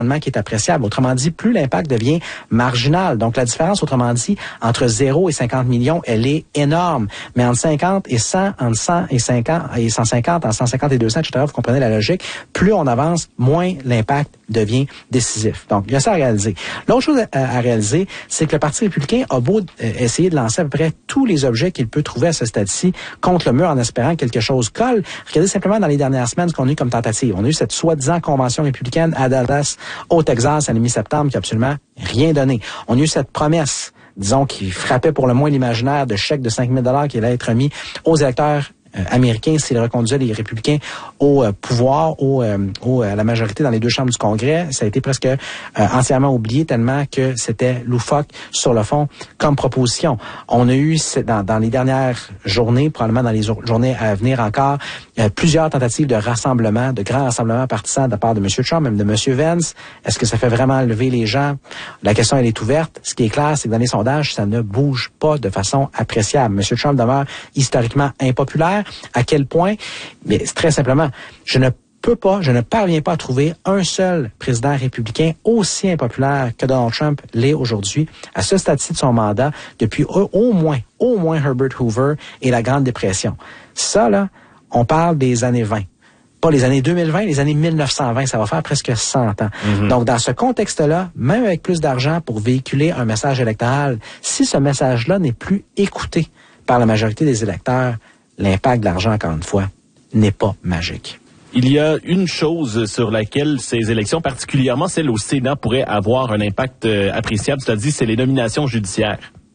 qui est appréciable. Autrement dit, plus l'impact devient marginal. Donc, la différence, autrement dit, entre 0 et 50 millions, elle est énorme. Mais entre 50 et 100, entre 100 et 50 et 150, entre 150 et 200, etc., vous comprenez la logique, plus on avance, moins l'impact devient décisif. Donc, il y a ça à réaliser. L'autre chose à réaliser, c'est que le Parti républicain a beau essayer de lancer à peu près tous les objets qu'il peut trouver à ce stade-ci contre le mur en espérant que quelque chose colle. Regardez simplement dans les dernières semaines ce qu'on a eu comme tentative. On a eu cette soi-disant convention républicaine à Dallas, au Texas, à la mi-septembre, qui n'a absolument rien donné. On a eu cette promesse, disons, qui frappait pour le moins l'imaginaire de chèque de 5 000 qui allait être mis aux électeurs américains s'il reconduisait les républicains au pouvoir, à la majorité dans les deux chambres du Congrès. Ça a été presque entièrement oublié tellement que c'était loufoque sur le fond comme proposition. On a eu dans les dernières journées, probablement dans les journées à venir encore, plusieurs tentatives de rassemblement, de grands rassemblements partisans de la part de M. Trump, même de M. Vance. Est-ce que ça fait vraiment lever les gens? La question, elle est ouverte. Ce qui est clair, c'est que dans les sondages, ça ne bouge pas de façon appréciable. M. Trump demeure historiquement impopulaire. À quel point? Mais très simplement, je ne parviens pas à trouver un seul président républicain aussi impopulaire que Donald Trump l'est aujourd'hui, à ce stade-ci de son mandat, depuis au moins Herbert Hoover et la Grande Dépression. Ça, là, on parle des années 20. Pas les années 2020, les années 1920, ça va faire presque 100 ans. Mm-hmm. Donc, dans ce contexte-là, même avec plus d'argent pour véhiculer un message électoral, si ce message-là n'est plus écouté par la majorité des électeurs, l'impact de l'argent, encore une fois, n'est pas magique. Il y a une chose sur laquelle ces élections, particulièrement celles au Sénat, pourraient avoir un impact appréciable, c'est-à-dire c'est les nominations judiciaires.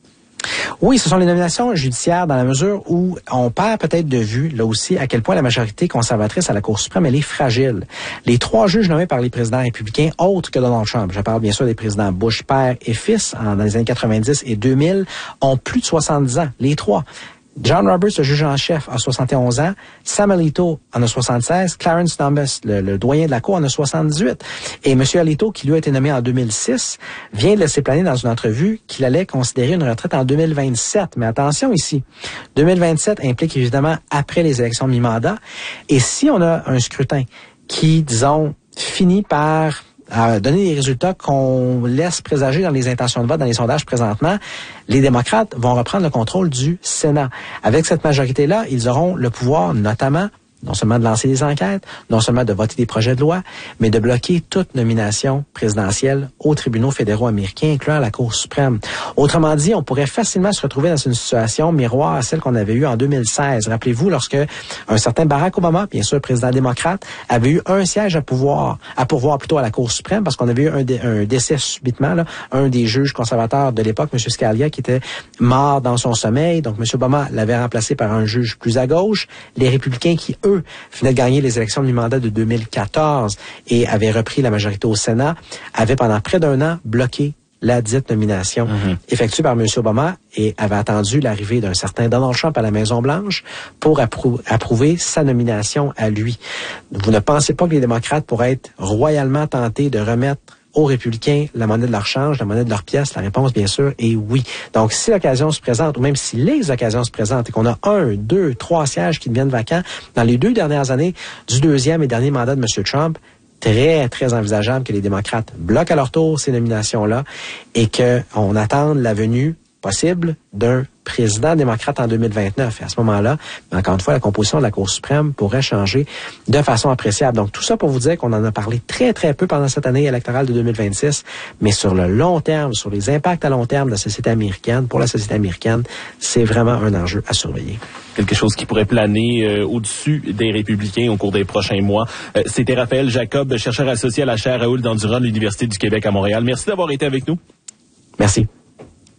Oui, ce sont les nominations judiciaires dans la mesure où on perd peut-être de vue, là aussi, à quel point la majorité conservatrice à la Cour suprême, elle est fragile. Les 3 juges nommés par les présidents républicains, autres que Donald Trump, je parle bien sûr des présidents Bush père et fils, dans les années 90 et 2000, ont plus de 70 ans, les 3. John Roberts, le juge en chef, a 71 ans. Sam Alito en a 76. Clarence Thomas, le doyen de la Cour, en a 78. Et M. Alito, qui lui a été nommé en 2006, vient de laisser planer dans une entrevue qu'il allait considérer une retraite en 2027. Mais attention ici, 2027 implique évidemment après les élections de mi-mandat. Et si on a un scrutin qui, disons, finit par donner des résultats qu'on laisse présager dans les intentions de vote, dans les sondages présentement, les démocrates vont reprendre le contrôle du Sénat. Avec cette majorité-là, ils auront le pouvoir, notamment, non seulement de lancer des enquêtes, non seulement de voter des projets de loi, mais de bloquer toute nomination présidentielle aux tribunaux fédéraux américains, incluant la Cour suprême. Autrement dit, on pourrait facilement se retrouver dans une situation miroir à celle qu'on avait eue en 2016. Rappelez-vous, lorsque un certain Barack Obama, bien sûr président démocrate, avait eu un siège à pourvoir plutôt à la Cour suprême, parce qu'on avait eu un décès subitement, là, un des juges conservateurs de l'époque, M. Scalia, qui était mort dans son sommeil. Donc, M. Obama l'avait remplacé par un juge plus à gauche. Les républicains qui, eux, venaient de gagner les élections du mandat de 2014 et avaient repris la majorité au Sénat, avaient pendant près d'un an bloqué la dite nomination effectuée par M. Obama et avait attendu l'arrivée d'un certain Donald Trump à la Maison-Blanche pour approuver sa nomination à lui. Vous ne pensez pas que les démocrates pourraient être royalement tentés de remettre aux républicains la monnaie de leur change, la monnaie de leur pièce? La réponse, bien sûr, est oui. Donc, si l'occasion se présente, ou même si les occasions se présentent et qu'on a 1, 2, 3 sièges qui deviennent vacants dans les 2 dernières années du 2e et dernier mandat de M. Trump, très, très envisageable que les démocrates bloquent à leur tour ces nominations-là et qu'on attende la venue possible d'un président démocrate en 2029. Et à ce moment-là, encore une fois, la composition de la Cour suprême pourrait changer de façon appréciable. Donc, tout ça pour vous dire qu'on en a parlé très, très peu pendant cette année électorale de 2026, mais sur le long terme, sur les impacts à long terme de la société américaine, pour la société américaine, c'est vraiment un enjeu à surveiller. Quelque chose qui pourrait planer au-dessus des républicains au cours des prochains mois. C'était Raphaël Jacob, chercheur associé à la chaire Raoul Dandurand de l'Université du Québec à Montréal. Merci d'avoir été avec nous. Merci.